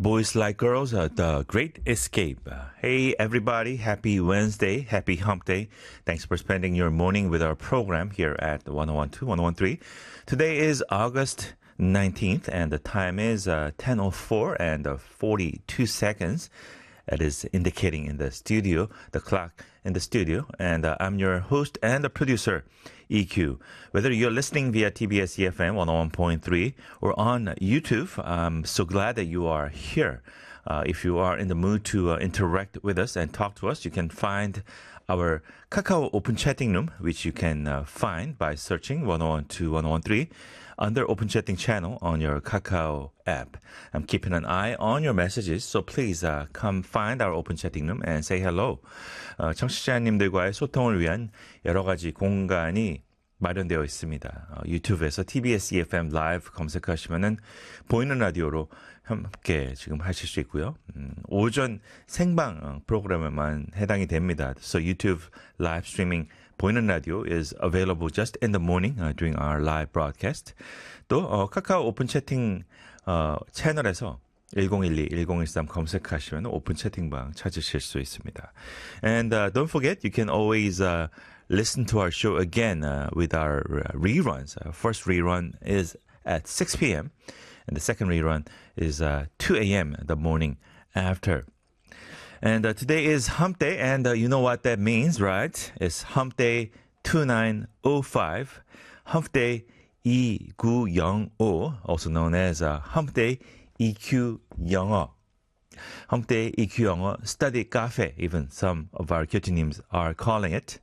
Boys Like Girls, The Great Escape. Hey everybody, happy Wednesday, happy hump day. Thanks for spending your morning with our program here at 1012, 1013. Today is August 19th and the time is 10:04 and 42 seconds. It is indicating in the studio, the clock in the studio. And I'm your host and the producer, EQ. Whether you're listening via TBS EFM 101.3 or on YouTube, I'm so glad that you are here. If you are in the mood to interact with us and talk to us, you can find our Kakao Open Chatting Room, which you can find by searching 1012, 1013 under Open Chatting channel on your Kakao app. I'm keeping an eye on your messages, so please come find our Open Chatting Room and say hello. 청취자님들과의 소통을 위한 여러 가지 공간이 마련되어 있습니다. 유튜브에서 TBS EFM 라이브 검색하시면은 보이는 라디오로 함께 지금 하실 수 있고요. 오전 생방 프로그램에만 해당이 됩니다. So YouTube live streaming 보이는 라디오 is available just in the morning during our live broadcast. 또 카카오 오픈 채팅 채널에서 1012, 1013 검색하시면 오픈 채팅방 찾으실 수 있습니다. And don't forget, you can always listen to our show again with our reruns. Our first rerun is at 6 p.m. and the second rerun is 2 a.m. the morning after. And today is Hump Day, and you know what that means, right? It's Hump Day 2905, Hump Day 2905, also known as Hump Day EQ 영어. Hump Day EQ 영어 study cafe, even some of our 교수님s are calling it.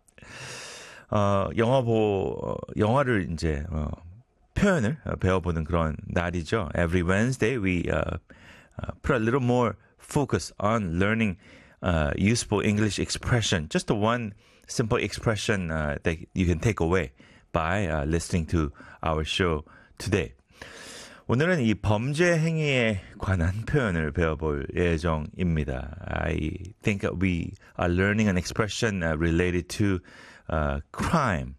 영어를 이제 표현을 배워보는 그런 날이죠. Every Wednesday we put a little more focus on learning useful English expression. Just the one simple expression that you can take away by listening to our show today. 오늘은 이 범죄 행위에 관한 표현을 배워볼 예정입니다. I think we are learning an expression related to crime.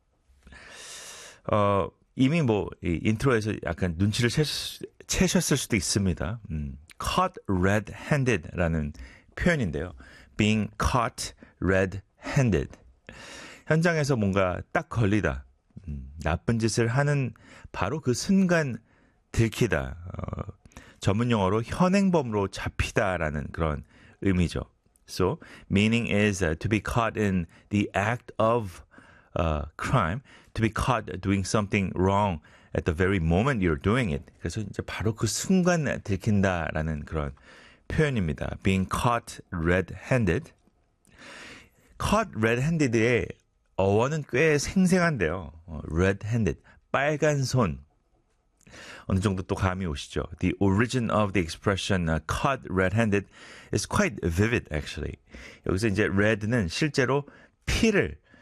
이미 이 인트로에서 약간 눈치를 채셨을 수도 있습니다. Caught red-handed라는 표현인데요. Being caught red-handed. 현장에서 뭔가 딱 걸리다. 나쁜 짓을 하는 바로 그 순간 들키다. 전문 용어로 현행범으로 잡히다라는 그런 의미죠. So, meaning is to be caught in the act of crime, to be caught doing something wrong at the very moment you're doing it. 그래서 이제 바로 그 순간 들킨다라는 그런 표현입니다. Being caught red-handed. Caught red-handed의 어원은 꽤 생생한데요. red-handed, 빨간 손. 어느 정도 또 감이 오시죠. The origin of the expression caught red-handed is quite vivid actually. 여기서 이제 red는 실제로 피를